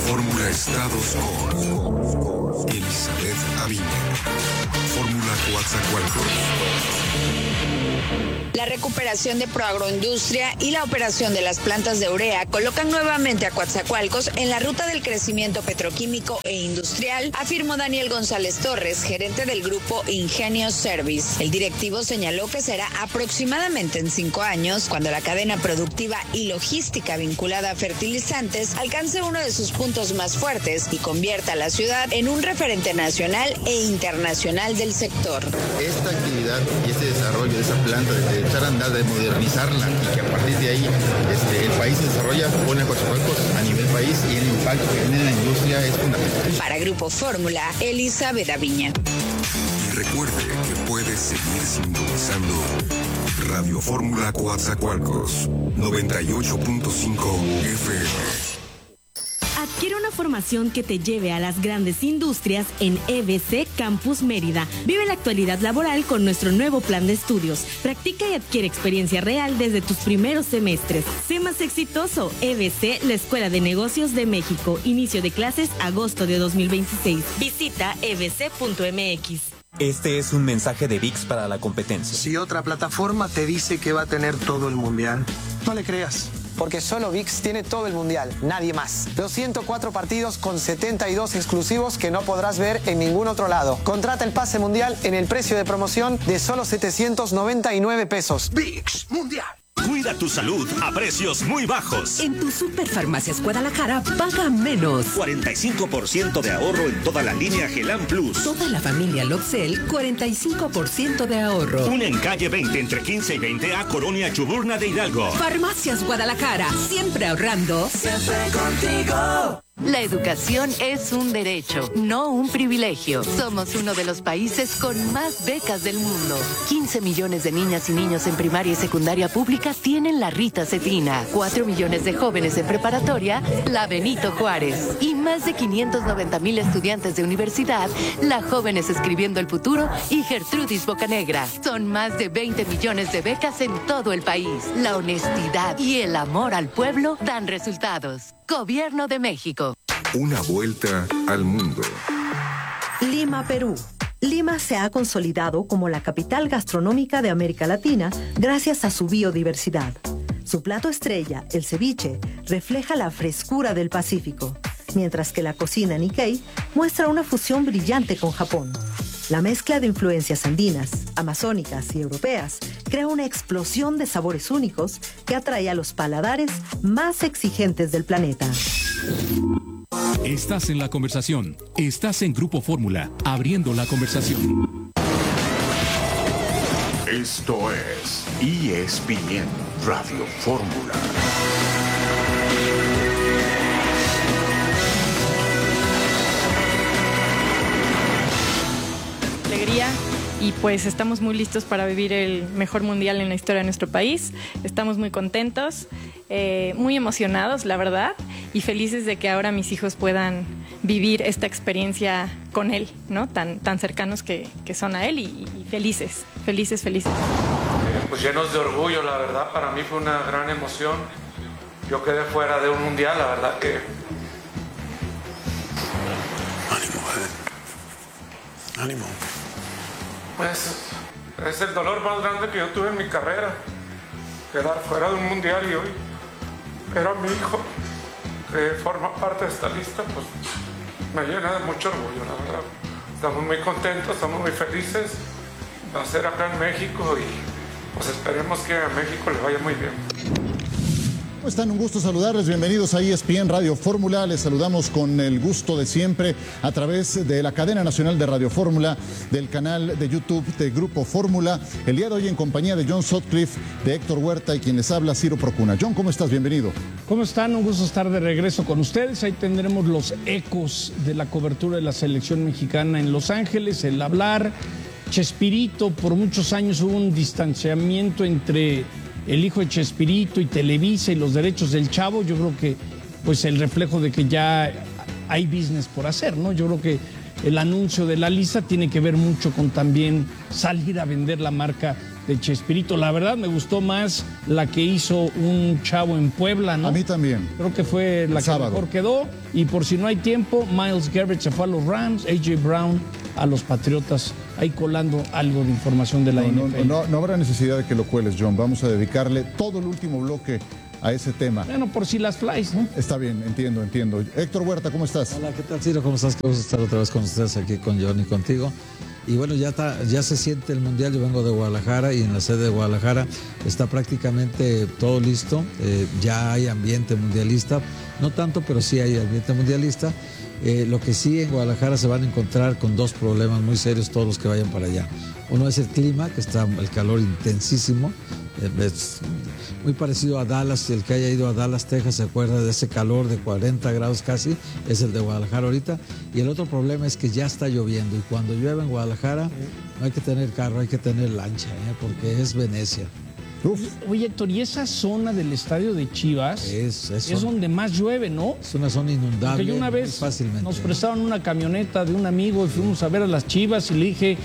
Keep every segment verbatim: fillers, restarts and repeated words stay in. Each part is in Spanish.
Fórmula Estados con Elizabeth Aviña. Fórmula Coatzacoalcos. La recuperación de Proagroindustria y la operación de las plantas de urea colocan nuevamente a Coatzacoalcos en la ruta del crecimiento petroquímico e industrial, afirmó Daniel González Torres, gerente del grupo Ingenio Service. El directivo señaló que será aproximadamente en cinco años cuando la cadena productiva y logística vinculada a fertilizantes alcance uno de sus puntos más fuertes y convierta a la ciudad en un referente nacional e internacional del sector. Esta actividad y este desarrollo de esa planta, de echar a andar, de modernizarla y que a partir de ahí este, el país se desarrolla, pone a Coatzacoalcos a nivel país y el impacto que tiene en la industria es fundamental. Para Grupo Fórmula, Elizabeth Aviña. Y recuerde que puede seguir sintonizando Radio Fórmula Coatzacoalcos noventa y ocho punto cinco F M. Adquiere una formación que te lleve a las grandes industrias en E B C Campus Mérida. Vive la actualidad laboral con nuestro nuevo plan de estudios. Practica y adquiere experiencia real desde tus primeros semestres. Sé más exitoso. E B C, la Escuela de Negocios de México. Inicio de clases agosto de dos mil veintiséis. Visita e b c punto m x. Este es un mensaje de V I X para la competencia. Si otra plataforma te dice que va a tener todo el mundial, no le creas. Porque solo V I X tiene todo el mundial, nadie más. Los ciento cuatro partidos con setenta y dos exclusivos que no podrás ver en ningún otro lado. Contrata el pase mundial en el precio de promoción de solo setecientos noventa y nueve pesos. V I X Mundial. Cuida tu salud a precios muy bajos. En tu Superfarmacias Guadalajara paga menos. cuarenta y cinco por ciento de ahorro en toda la línea Gelan Plus. Toda la familia Loxel, cuarenta y cinco por ciento de ahorro. Una en calle veinte entre quince y veinte a Colonia Chuburna de Hidalgo. Farmacias Guadalajara, siempre ahorrando. Siempre contigo. La educación es un derecho, no un privilegio. Somos uno de los países con más becas del mundo. quince millones de niñas y niños en primaria y secundaria pública tienen la Rita Cetina. cuatro millones de jóvenes en preparatoria, la Benito Juárez. Y más de quinientos noventa mil estudiantes de universidad, la Jóvenes Escribiendo el Futuro y Gertrudis Bocanegra. Son más de veinte millones de becas en todo el país. La honestidad y el amor al pueblo dan resultados. Gobierno de México. Una vuelta al mundo. Lima, Perú. Lima se ha consolidado como la capital gastronómica de América Latina gracias a su biodiversidad. Su plato estrella, el ceviche, refleja la frescura del Pacífico, mientras que la cocina Nikkei muestra una fusión brillante con Japón. La mezcla de influencias andinas, amazónicas y europeas crea una explosión de sabores únicos que atrae a los paladares más exigentes del planeta. Estás en la conversación. Estás en Grupo Fórmula, abriendo la conversación. Esto es E S P N Radio Fórmula. Alegría y pues estamos muy listos para vivir el mejor mundial en la historia de nuestro país. Estamos muy contentos, eh, muy emocionados, la verdad, y felices de que ahora mis hijos puedan vivir esta experiencia con él, ¿no? Tan, tan cercanos que, que son a él y, y felices, felices, felices. Eh, pues llenos de orgullo, la verdad, para mí fue una gran emoción. Yo quedé fuera de un mundial, la verdad que... Ánimo, eh. Ánimo. Pues es el dolor más grande que yo tuve en mi carrera, quedar fuera de un mundial y hoy ver a mi hijo que forma parte de esta lista, pues me llena de mucho orgullo, la verdad. Estamos muy contentos, estamos muy felices, va a ser acá en México y pues esperemos que a México le vaya muy bien. ¿Cómo están? Un gusto saludarles. Bienvenidos a E S P N Radio Fórmula. Les saludamos con el gusto de siempre a través de la cadena nacional de Radio Fórmula, del canal de YouTube de Grupo Fórmula. El día de hoy en compañía de John Sutcliffe, de Héctor Huerta y quien les habla, Ciro Procuna. John, ¿cómo estás? Bienvenido. ¿Cómo están? Un gusto estar de regreso con ustedes. Ahí tendremos los ecos de la cobertura de la selección mexicana en Los Ángeles, el hablar. Chespirito, por muchos años hubo un distanciamiento entre el hijo de Chespirito y Televisa y los derechos del Chavo. Yo creo que pues el reflejo de que ya hay business por hacer, ¿no? Yo creo que el anuncio de la lista tiene que ver mucho con también salir a vender la marca de Chespirito. La verdad me gustó más la que hizo un chavo en Puebla, ¿no? A mí también. Creo que fue la el que sábado. mejor quedó. Y por si no hay tiempo, Myles Garrett se fue a los Rams, A J Brown a los Patriotas, ahí colando algo de información de la no, N F L. No, no, no habrá necesidad de que lo cueles, John. Vamos a dedicarle todo el último bloque a ese tema. Bueno, por si las flies, ¿no? Está bien, entiendo, entiendo. Héctor Huerta, ¿cómo estás? Hola, ¿qué tal, Ciro? ¿Cómo estás? Qué gusto estar otra vez con ustedes aquí, con John y contigo. Y bueno, ya, está, ya se siente el Mundial. Yo vengo de Guadalajara y en la sede de Guadalajara está prácticamente todo listo. Eh, ya hay ambiente mundialista. No tanto, pero sí hay ambiente mundialista. Eh, lo que sí, en Guadalajara se van a encontrar con dos problemas muy serios todos los que vayan para allá. Uno es el clima, que está el calor intensísimo. Eh, es muy parecido a Dallas. El que haya ido a Dallas, Texas, se acuerda de ese calor de cuarenta grados casi. Es el de Guadalajara ahorita. Y el otro problema es que ya está lloviendo. Y cuando llueve en Guadalajara, no hay que tener carro, hay que tener lancha, ¿eh? Porque es Venecia. Uf. Oye, Héctor, y esa zona del estadio de Chivas es, es, es donde más llueve, ¿no? Es una zona inundable. Porque yo una vez fácilmente. nos prestaron una camioneta de un amigo y fuimos a ver a las Chivas y le dije,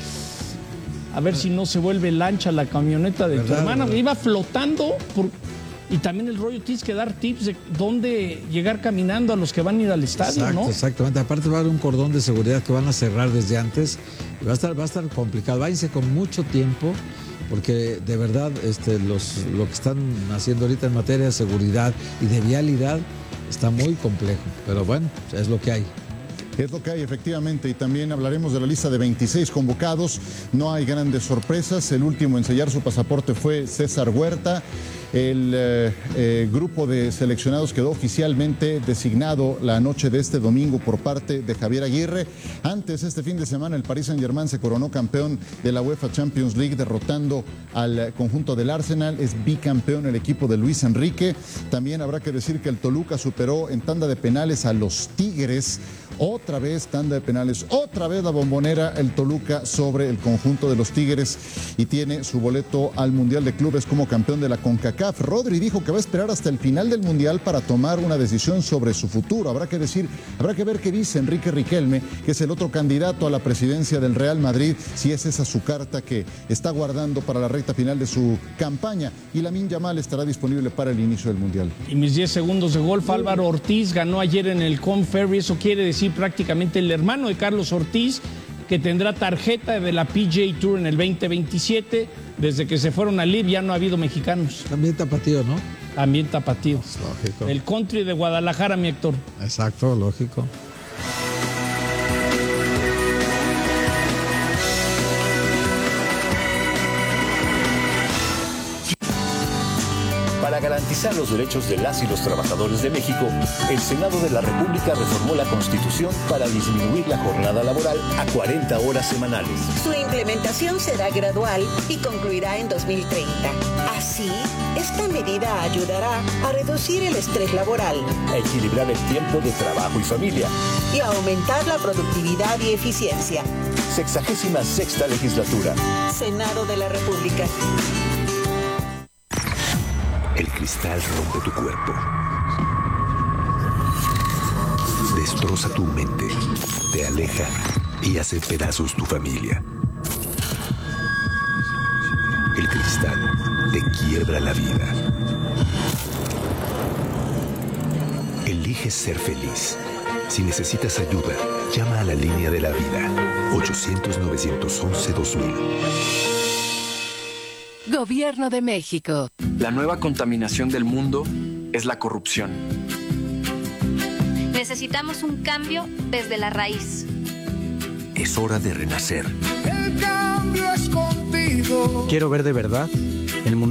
a ver si no se vuelve lancha la camioneta de tu hermana. ¿Verdad? Iba flotando por... Y también el rollo, tienes que dar tips de dónde llegar caminando a los que van a ir al estadio, Exacto, ¿no? Exactamente. Aparte va a haber un cordón de seguridad que van a cerrar desde antes. Va a estar, va a estar complicado. Váyanse con mucho tiempo, porque de verdad este, los, lo que están haciendo ahorita en materia de seguridad y de vialidad está muy complejo. Pero bueno, es lo que hay. Es lo que hay, efectivamente, y también hablaremos de la lista de veintiséis convocados. No hay grandes sorpresas. El último en sellar su pasaporte fue César Huerta. El eh, eh, grupo de seleccionados quedó oficialmente designado la noche de este domingo por parte de Javier Aguirre. Antes, este fin de semana, el Paris Saint-Germain se coronó campeón de la UEFA Champions League, derrotando al conjunto del Arsenal. Es bicampeón el equipo de Luis Enrique. También habrá que decir que el Toluca superó en tanda de penales a los Tigres. Otra vez tanda de penales, otra vez la bombonera, el Toluca sobre el conjunto de los Tigres, y tiene su boleto al Mundial de Clubes como campeón de la CONCACAF. Rodri dijo que va a esperar hasta el final del Mundial para tomar una decisión sobre su futuro. Habrá que decir, habrá que ver qué dice Enrique Riquelme, que es el otro candidato a la presidencia del Real Madrid, si es esa su carta que está guardando para la recta final de su campaña. Y Lamine Yamal estará disponible para el inicio del Mundial. Y mis diez segundos de golf, Álvaro Ortiz ganó ayer en el Corn Ferry. Eso quiere decir prácticamente el hermano de Carlos Ortiz, que tendrá tarjeta de la P G A Tour en el veinte veintisiete. Desde que se fueron al L I V ya no ha habido mexicanos. También tapatío, ¿no? También tapatío. Lógico. El country de Guadalajara, mi Héctor. Exacto, lógico. Para garantizar los derechos de las y los trabajadores de México, el Senado de la República reformó la Constitución para disminuir la jornada laboral a cuarenta horas semanales. Su implementación será gradual y concluirá en dos mil treinta. Así, esta medida ayudará a reducir el estrés laboral, a equilibrar el tiempo de trabajo y familia y a aumentar la productividad y eficiencia. Sexagésima sexta legislatura. Senado de la República. El cristal rompe tu cuerpo. Destroza tu mente, te aleja y hace pedazos tu familia. El cristal te quiebra la vida. Elige ser feliz. Si necesitas ayuda, llama a la línea de la vida. ochocientos, novecientos once, dos mil. Gobierno de México. La nueva contaminación del mundo es la corrupción. Necesitamos un cambio desde la raíz. Es hora de renacer. El cambio es contigo. Quiero ver de verdad el mundo.